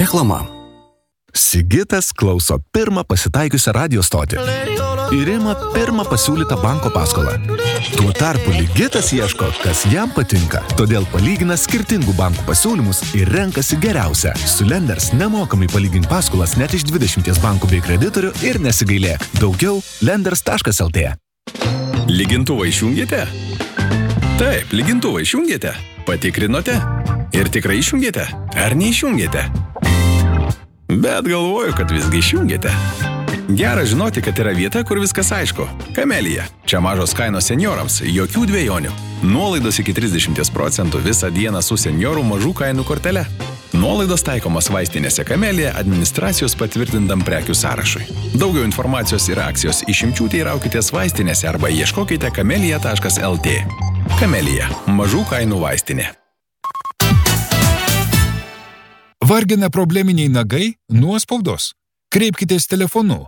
Reklama. Sigitas klauso pirmą pasitaikiusią radio stotį ir ima pirmą pasiūlytą banko paskolą. Tuo tarpu Ligitas ieško, kas jam patinka, todėl palygina skirtingų bankų pasiūlymus ir renkasi geriausią. Su Lenders nemokamai palygink paskolas net iš 20 bankų bei kreditorių ir nesigailėk. Daugiau lenders.lt. Lygintuvą išjungėte? Taip, lygintuvą išjungėte. Patikrinote? Ir tikrai išjungėte? Ar neišjungėte? Bet galvoju, kad visgi išjungėte. Gera žinoti, kad yra vieta, kur viskas aišku. Kamelija. Čia mažos kainos seniorams, jokių dvejonių. Nuolaidos iki 30% visą dieną su seniorų mažų kainų kortele. Nuolaidos taikomos vaistinėse Kamelija administracijos patvirtintam prekių sąrašui. Daugiau informacijos ir akcijos išimčių teiraukitės vaistinėse arba ieškokite kamelija.lt. Kamelija. Mažų kainų vaistinė. Vargina probleminiai nagai? Nuospaudos? Kreipkitės telefonu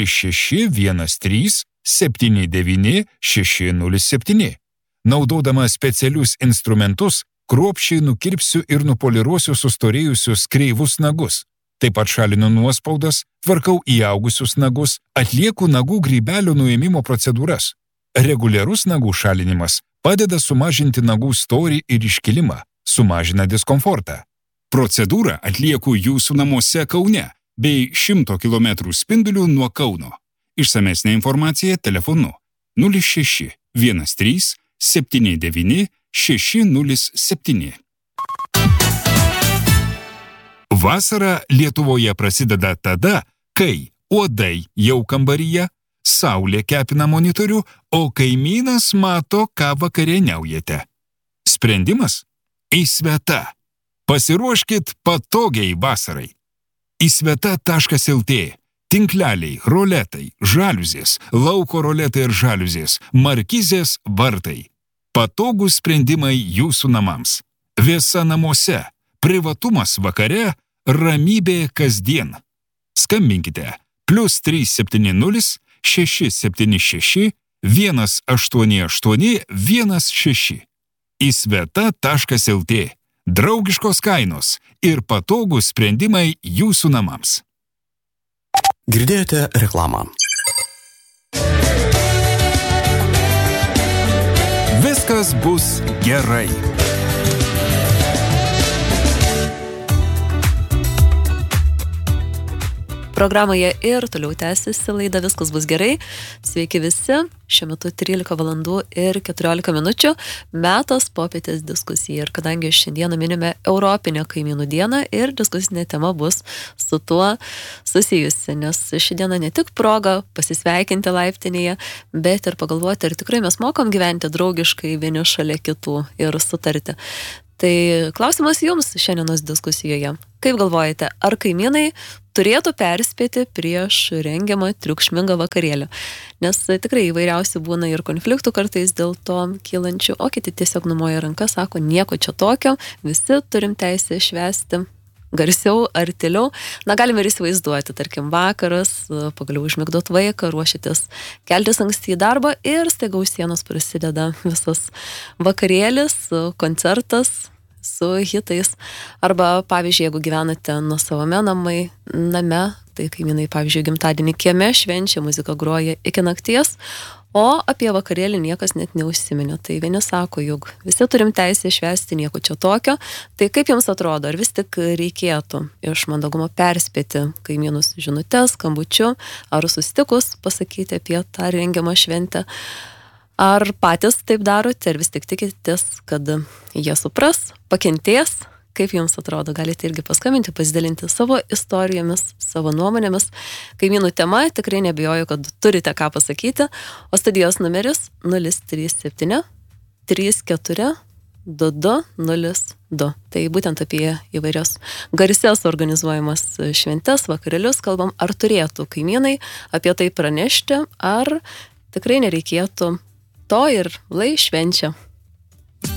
0613 79 607. Naudodama specialius instrumentus, kruopščiai nukirpsiu ir nupoliruosiu sustorėjusius kreivus nagus. Taip pat šalinu nuospaudas, tvarkau įaugusius nagus, atlieku nagų grybelio nuėmimo procedūras. Reguliarus nagų šalinimas padeda sumažinti nagų storį ir iškilimą, sumažina diskomfortą. Procedūrą atlieku jūsų namuose Kaune bei 100 km spindulių nuo Kauno. Išsamesnė informacija telefonu 06 13 79 607. Vasara Lietuvoje prasideda tada, kai uodai jau kambaryje, saulė kepina monitorių, o kaimynas mato, ką vakarieniaujate. Sprendimas? Įsveta. Pasiruoškit patogiai vasarai. Įsveta.lt. Tinkleliai, roletai, žaliuzės, lauko roletai ir žaliuzės, markizės, vartai. Patogūs sprendimai jūsų namams. Vėsa namuose, privatumas vakare, ramybė kasdien. Skambinkite +370 676 188 16. Įsveta.lt. Draugiškos kainos ir patogūs sprendimai jūsų namams. Girdėjote reklamą. Viskas bus gerai. Programoje ir toliau tęsiasi laida Viskas bus gerai. Sveiki visi. Šiuo metu 13 valandų ir 14 minučių. Metas popietės diskusijai. Ir kadangi šiandieną minime Europinę kaimynų dieną ir diskusinė tema bus su tuo susijusi, nes ši diena ne tik proga pasisveikinti laiptinėje, bet ir pagalvoti, ar tikrai mes mokam gyventi draugiškai vieni šalia kitų ir sutarti. Tai klausimas jums šiandienos diskusijoje. Kaip galvojate, ar kaimynai turėtų perspėti prieš rengiamą triukšmingą vakarėlį? Nes tikrai įvairiausių būna ir konfliktų kartais dėl to kylančių, o kiti tiesiog numoja ranką, sako, nieko čia tokio, visi turim teisę švęsti garsiau ar tyliau. Na, galime ir įsivaizduoti, tarkim, vakaras, pagaliau užmigdot vaiką, ruošitės keltis anksti į darbą ir staiga už sienos prasideda visas vakarėlis, koncertas su hitais. Arba, pavyzdžiui, jeigu gyvenate nuosavame name, tai kaimynai, pavyzdžiui, gimtadienį kieme švenčia, muzika groja iki nakties, o apie vakarėlį niekas net neužsiminė. Tai vieni sako, jog visi turim teisę švęsti, nieko čia tokio. Tai kaip jums atrodo, ar vis tik reikėtų iš mandagumo perspėti kaimynus žinutes, skambučiu, ar susitikus pasakyti apie tą rengiamą šventę? Ar patys taip darote, ar vis tik tikitės, kad jie supras, pakentės? Kaip jums atrodo, galite irgi paskambinti, pasidalinti savo istorijomis, savo nuomonėmis. Kaimynų tema, tikrai nebijoju, kad turite ką pasakyti, o studijos numeris 037 34 2202. Tai būtent apie įvairios garsias organizuojamas šventes, vakarėlius kalbam, ar turėtų kaimynai apie tai pranešti, ar tikrai nereikėtų to ir lai švenčia.